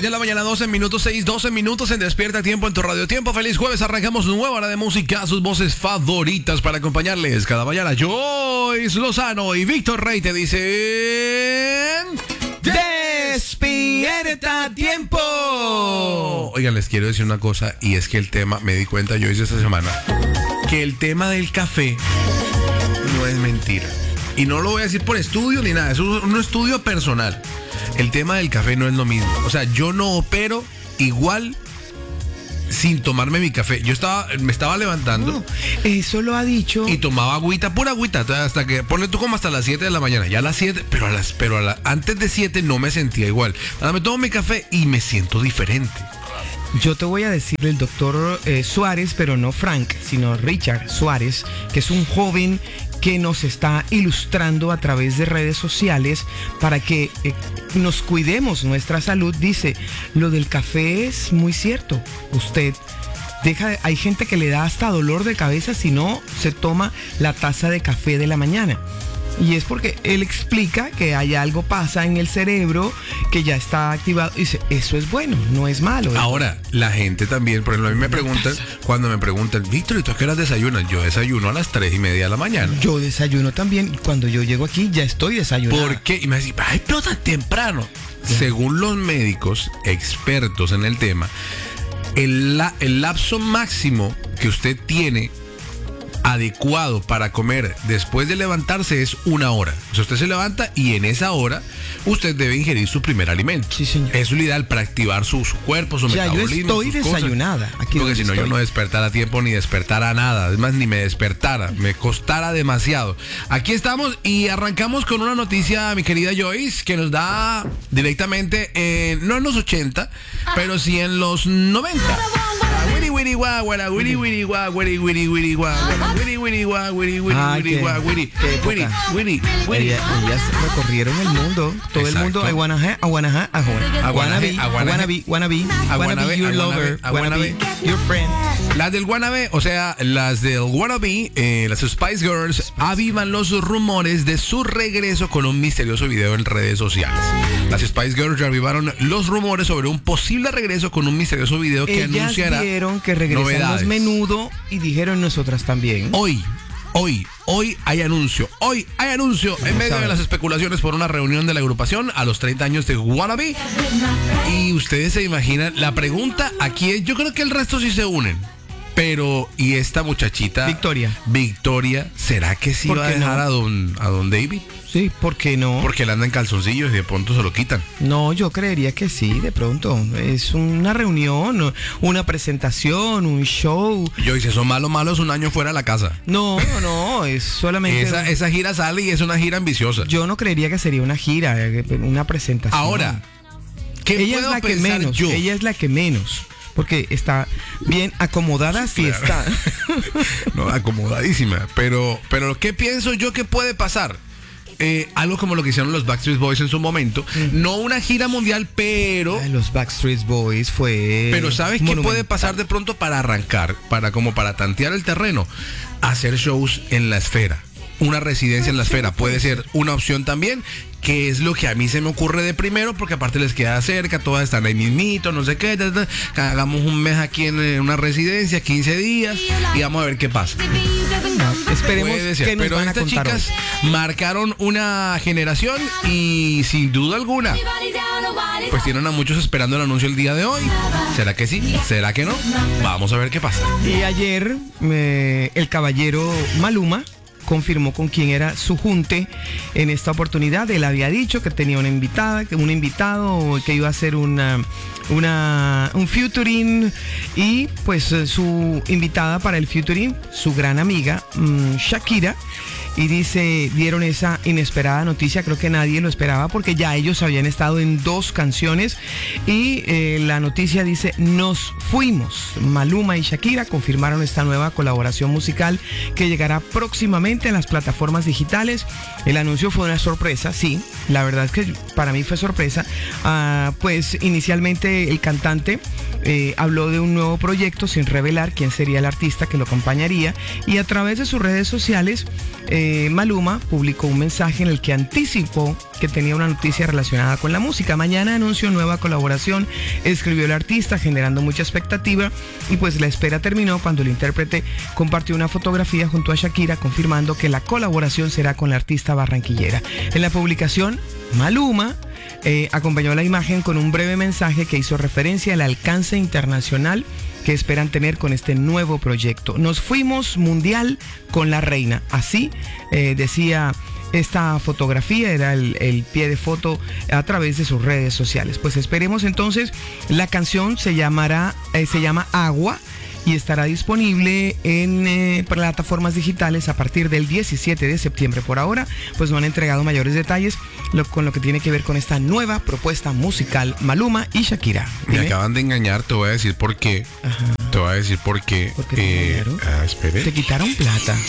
6 de la mañana, 12 minutos, 12 minutos en Despierta Tiempo en tu Radio Tiempo. Feliz jueves, arrancamos nueva hora de música, sus voces favoritas para acompañarles cada mañana. Joyce Lozano y Víctor Rey te dicen... Despierta Tiempo. Oigan, les quiero decir una cosa, y es que el tema, me di cuenta Joyce esta semana, que el tema del café no es mentira. Y no lo voy a decir por estudio ni nada, es un estudio personal. El tema del café no es lo mismo. O sea, yo no opero igual sin tomarme mi café. Me estaba levantando. No, eso lo ha dicho. Y tomaba agüita, pura agüita, hasta que, ponle tú como hasta las 7 de la mañana. Ya a las 7, pero antes de 7 no me sentía igual. Ahora me tomo mi café y me siento diferente. Yo te voy a decir el doctor Suárez, pero no Frank, sino Richard Suárez, que es un joven que nos está ilustrando a través de redes sociales para que nos cuidemos nuestra salud. Dice, lo del café es muy cierto. Usted hay gente que le da hasta dolor de cabeza si no se toma la taza de café de la mañana. Y es porque él explica que hay algo pasa en el cerebro que ya está activado. Y dice, eso es bueno, no es malo. Ahora, la gente también, por ejemplo, a mí me preguntan, cuando me preguntan, Víctor, ¿y tú a qué horas desayunas? Yo desayuno a las 3:30 de la mañana. Yo desayuno también. Cuando yo llego aquí ya estoy desayunando. ¿Por qué? Y me dicen, ay, pero tan temprano. Yeah. Según los médicos expertos en el tema, el lapso máximo que usted tiene adecuado para comer después de levantarse es 1 hora. O sea, usted se levanta y en esa hora usted debe ingerir su primer alimento. Sí, señor. Es lo ideal para activar su cuerpo, su metabolismo. Yo estoy desayunada. Aquí porque si no, yo no despertara a tiempo ni despertara nada. Es más, ni me despertara. Me costara demasiado. Aquí estamos y arrancamos con una noticia, mi querida Joyce, que nos da directamente, no en los 80, pero sí en los 90. Ellas recorrieron el mundo. Todo el mundo. I wanna be your lover, wanna be your friend. Las del wannabe, o sea, las del wannabe, las Spice Girls, avivan los rumores de su regreso con un misterioso video en redes sociales. Las Spice Girls reavivaron los rumores sobre un posible regreso con un misterioso video que anunciará que regresamos menudo y dijeron nosotras también. Hoy hay anuncio. En medio de las especulaciones por una reunión de la agrupación a los 30 años de Wannabe. Y ustedes se imaginan, la pregunta aquí es, yo creo que el resto sí se unen. Pero, ¿y esta muchachita? Victoria, ¿será que sí va a dejar a don David? Sí, ¿por qué no? Porque él anda en calzoncillos y de pronto se lo quitan. No, yo creería que sí, de pronto. Es una reunión, una presentación, un show. Yo hice eso malo es un año fuera de la casa. No, es solamente... Esa gira sale y es una gira ambiciosa. Yo no creería que sería una gira, una presentación. Ahora, ¿qué ella es la que menos? Yo? Ella es la que menos. Porque está bien acomodada, sí está. No, acomodadísima. Pero, ¿qué pienso yo que puede pasar? Algo como lo que hicieron los Backstreet Boys en su momento. No una gira mundial, pero... Los Backstreet Boys fue... Pero ¿sabes qué puede pasar de pronto para arrancar? Para tantear el terreno. Hacer shows en la esfera. Una residencia en la esfera puede ser una opción también, que es lo que a mí se me ocurre de primero, porque aparte les queda cerca, todas están ahí mismito, no sé qué, hagamos un mes aquí en una residencia, 15 días, y vamos a ver qué pasa. Esperemos que nos pero van a estas contar chicas hoy. Marcaron una generación y sin duda alguna, pues tienen a muchos esperando el anuncio el día de hoy. ¿Será que sí? ¿Será que no? Vamos a ver qué pasa. Y ayer el caballero Maluma confirmó con quién era su junte en esta oportunidad. Él había dicho que tenía un invitado que iba a hacer un featuring, y pues su invitada para el featuring, su gran amiga Shakira. Y dieron esa inesperada noticia, creo que nadie lo esperaba porque ya ellos habían estado en 2 canciones y la noticia dice, nos fuimos. Maluma y Shakira confirmaron esta nueva colaboración musical que llegará próximamente en las plataformas digitales. El anuncio fue una sorpresa, sí, la verdad es que para mí fue sorpresa. Pues inicialmente el cantante habló de un nuevo proyecto sin revelar quién sería el artista que lo acompañaría, y a través de sus redes sociales Maluma publicó un mensaje en el que anticipó que tenía una noticia relacionada con la música. Mañana anuncio nueva colaboración, escribió el artista, generando mucha expectativa, y pues la espera terminó cuando el intérprete compartió una fotografía junto a Shakira confirmando que la colaboración será con la artista barranquillera. En la publicación, Maluma acompañó la imagen con un breve mensaje que hizo referencia al alcance internacional que esperan tener con este nuevo proyecto. Nos fuimos mundial con la reina. Así decía esta fotografía, era el pie de foto a través de sus redes sociales. Pues esperemos entonces. La canción se llama Agua y estará disponible en plataformas digitales a partir del 17 de septiembre. Por ahora, pues no han entregado mayores detalles con lo que tiene que ver con esta nueva propuesta musical Maluma y Shakira. Me acaban de engañar, te voy a decir por qué. Ajá. Te voy a decir por qué. ¿Por qué te engañaron? Espere. Te quitaron plata.